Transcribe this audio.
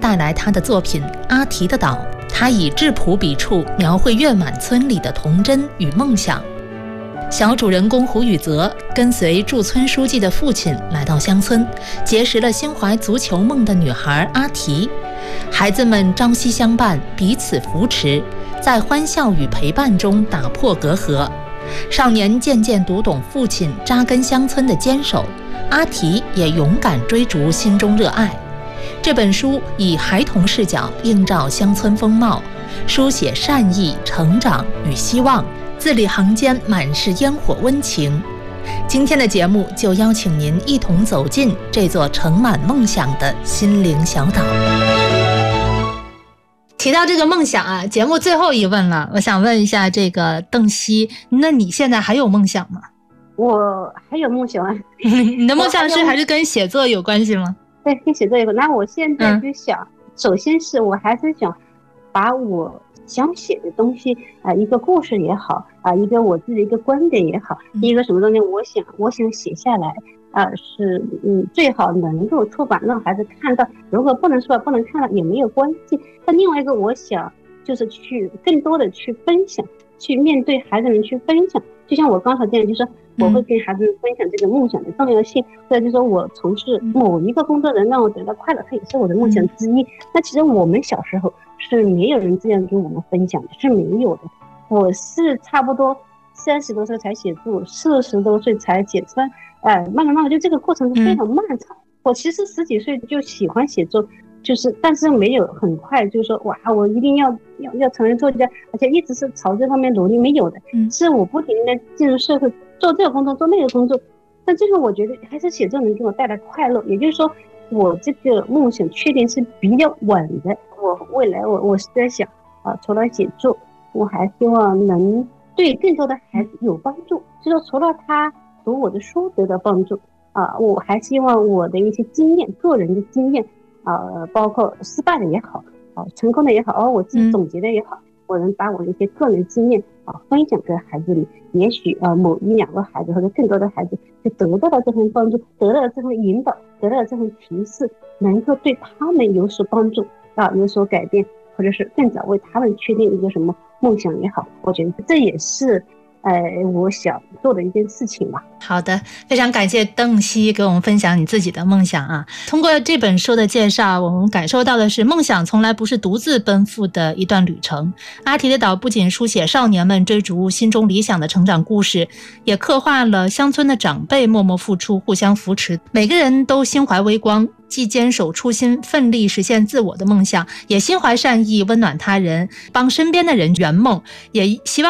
带来他的作品《阿提的岛》，他以质朴笔触描绘月满村里的童真与梦想。小主人公胡宇泽跟随驻村书记的父亲来到乡村，结识了心怀足球梦的女孩阿提。孩子们朝夕相伴，彼此扶持，在欢笑与陪伴中打破隔阂。少年渐渐读懂父亲扎根乡村的坚守，阿提也勇敢追逐心中热爱。这本书以孩童视角映照乡村风貌，书写善意、成长与希望，字里行间满是烟火温情。今天的节目就邀请您一同走进这座盛满梦想的心灵小岛。提到这个梦想啊，节目最后一问了，我想问一下这个邓曦，那你现在还有梦想吗？ 我还有梦想啊。 你的梦想还是跟写作有关系吗？ 对，跟写作有关。那我现在就想，首先是我还是想把我想写的东西一个故事也好一个我自己一个观点也好，一个什么东西我想写下来是最好能够出版让孩子看到，如果不能出版不能看到也没有关系。但另外一个我想就是去更多的去分享，去面对孩子们去分享，就像我刚才这样，就是我会跟孩子们分享这个梦想的重要性，或者就是说我从事某一个工作能让我得到快乐，它也是我的梦想之一。那其实我们小时候是没有人这样跟我们分享的，是没有的。我是差不多30多岁才写作，40多岁才写出来，慢慢就这个过程是非常漫长。我其实10几岁就喜欢写作，但是没有很快就是说哇，我一定要成为作家，而且一直是朝这方面努力，没有的。是我不停的进入社会，做这个工作，做那个工作。但最后我觉得还是写作能给我带来快乐，也就是说，我这个梦想确定是比较稳的。我未来我是在想除了写作，我还希望能对更多的孩子有帮助，就是说除了他读我的书得到帮助我还希望我的一些经验，个人的经验包括失败的也好成功的也好我自己总结的也好，我能把我的一些个人经验分享给孩子里，也许某1-2个孩子或者更多的孩子就得到了这份帮助，得到了这份引导，得到了这份提示，能够对他们有所帮助有所改变，或者是更早为他们确定一个什么梦想也好，我觉得这也是我想做的一件事情吧。 好的，非常感谢邓曦给我们分享你自己的梦想啊。通过这本书的介绍，我们感受到的是梦想从来不是独自奔赴的一段旅程。阿提的岛不仅书写少年们追逐心中理想的成长故事，也刻画了乡村的长辈默默付出，互相扶持，每个人都心怀微光，既坚守初心，奋力实现自我的梦想，也心怀善意，温暖他人，帮身边的人圆梦，也希望